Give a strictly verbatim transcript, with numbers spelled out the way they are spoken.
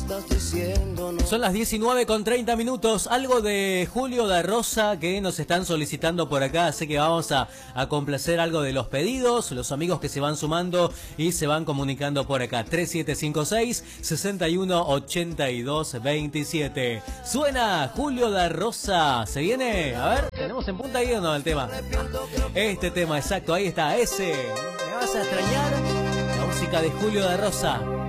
Son las diecinueve con treinta minutos, algo de Julio da Rosa que nos están solicitando por acá, así que vamos a, a complacer algo de los pedidos, los amigos que se van sumando y se van comunicando por acá. Tres siete cinco seis, seis uno ocho dos dos siete. Suena Julio da Rosa, ¿se viene? A ver, ¿tenemos en punta ahí o no el tema? Este tema, exacto, ahí está, ese. ¿Me vas a extrañar? La música de Julio da Rosa.